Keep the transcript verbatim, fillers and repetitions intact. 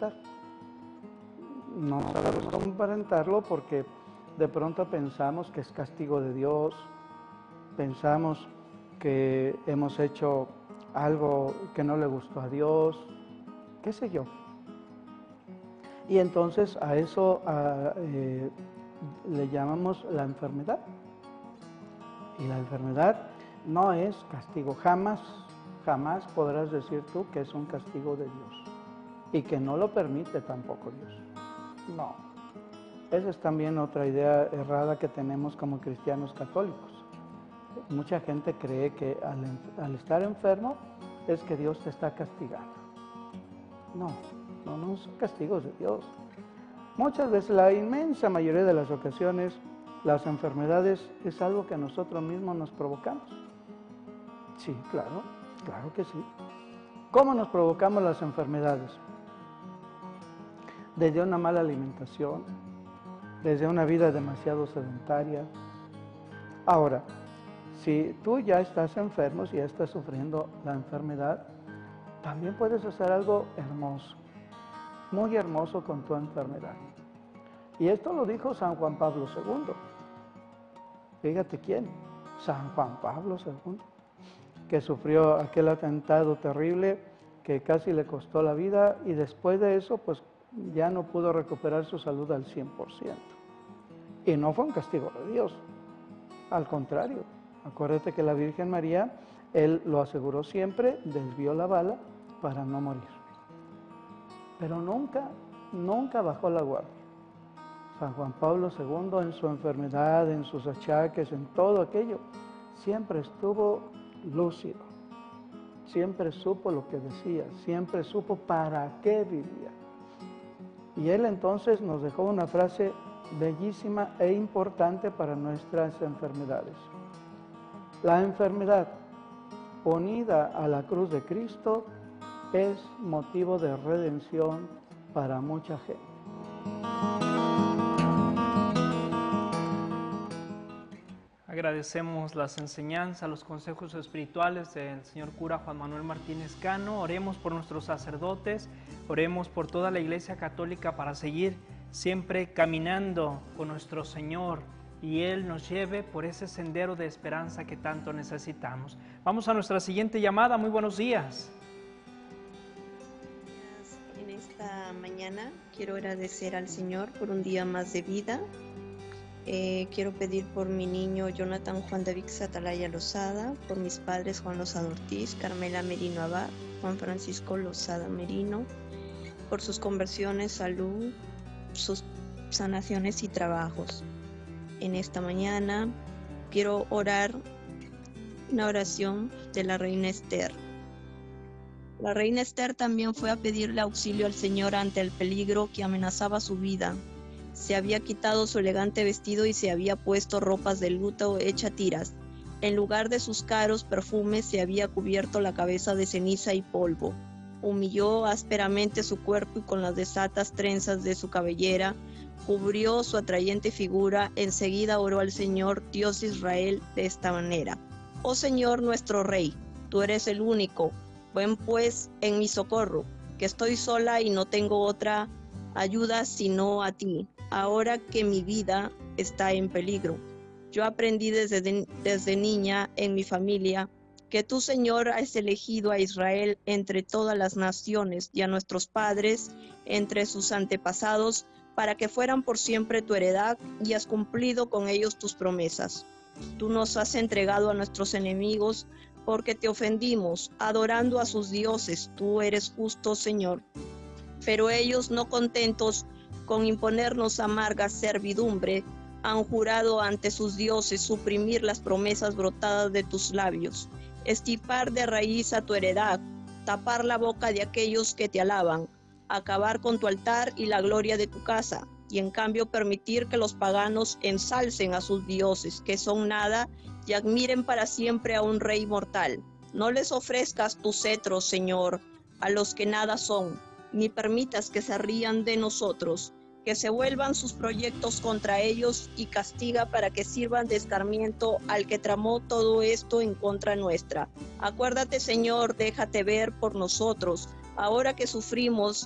aparentar. No sabemos cómo aparentarlo porque de pronto pensamos que es castigo de Dios, pensamos que hemos hecho algo que no le gustó a Dios, qué sé yo. Y entonces a eso a, eh, le llamamos la enfermedad. Y la enfermedad no es castigo, jamás, jamás podrás decir tú que es un castigo de Dios y que no lo permite tampoco Dios. No, esa es también otra idea errada que tenemos como cristianos católicos. Mucha gente cree que al, al estar enfermo es que Dios te está castigando. No, no, no son castigos de Dios. Muchas veces, la inmensa mayoría de las ocasiones, las enfermedades es algo que nosotros mismos nos provocamos. Sí, claro, claro que sí. ¿Cómo nos provocamos las enfermedades? Desde una mala alimentación, desde una vida demasiado sedentaria. Ahora, si tú ya estás enfermo, si ya estás sufriendo la enfermedad, también puedes hacer algo hermoso, muy hermoso con tu enfermedad. Y esto lo dijo San Juan Pablo segundo. Fíjate quién, San Juan Pablo segundo, que sufrió aquel atentado terrible que casi le costó la vida y después de eso, pues ya no pudo recuperar su salud al cien por ciento. Y no fue un castigo de Dios, al contrario. Acuérdate que la Virgen María, él lo aseguró siempre, desvió la bala para no morir. Pero nunca, nunca bajó la guardia. San Juan Pablo segundo en su enfermedad, en sus achaques, en todo aquello, siempre estuvo lúcido. Siempre supo lo que decía, siempre supo para qué vivía. Y él entonces nos dejó una frase bellísima e importante para nuestras enfermedades. La enfermedad unida a la cruz de Cristo es motivo de redención para mucha gente. Agradecemos las enseñanzas, los consejos espirituales del señor cura Juan Manuel Martínez Cano. Oremos por nuestros sacerdotes, oremos por toda la Iglesia Católica para seguir siempre caminando con nuestro Señor y Él nos lleve por ese sendero de esperanza que tanto necesitamos. Vamos a nuestra siguiente llamada. Muy buenos días. En esta mañana quiero agradecer al Señor por un día más de vida. Eh, quiero pedir por mi niño Jonathan Juan David Satalaya Lozada, por mis padres Juan Lozada Ortiz, Carmela Merino Abad, Juan Francisco Lozada Merino, por sus conversiones, salud, sus sanaciones y trabajos. En esta mañana quiero orar una oración de la reina Esther. La reina Esther también fue a pedirle auxilio al Señor ante el peligro que amenazaba su vida. Se había quitado su elegante vestido y se había puesto ropas de luto hecha tiras. En lugar de sus caros perfumes se había cubierto la cabeza de ceniza y polvo. Humilló ásperamente su cuerpo y con las desatas trenzas de su cabellera cubrió su atrayente figura. Enseguida oró al Señor, Dios de Israel, de esta manera: Oh Señor nuestro Rey, tú eres el único. Ven pues en mi socorro, que estoy sola y no tengo otra ayuda sino a ti, ahora que mi vida está en peligro. Yo aprendí desde, de, desde niña en mi familia que tú, Señor, has elegido a Israel entre todas las naciones y a nuestros padres entre sus antepasados para que fueran por siempre tu heredad, y has cumplido con ellos tus promesas. Tú nos has entregado a nuestros enemigos porque te ofendimos, adorando a sus dioses. Tú eres justo, Señor. Pero ellos, no contentos con imponernos amarga servidumbre, han jurado ante sus dioses suprimir las promesas brotadas de tus labios, estirpar de raíz a tu heredad, tapar la boca de aquellos que te alaban, acabar con tu altar y la gloria de tu casa, y en cambio permitir que los paganos ensalcen a sus dioses, que son nada, y admiren para siempre a un rey mortal. No les ofrezcas tu cetro, Señor, a los que nada son, ni permitas que se rían de nosotros, que se vuelvan sus proyectos contra ellos, y castiga para que sirvan de escarmiento al que tramó todo esto en contra nuestra. Acuérdate, Señor, déjate ver por nosotros, ahora que sufrimos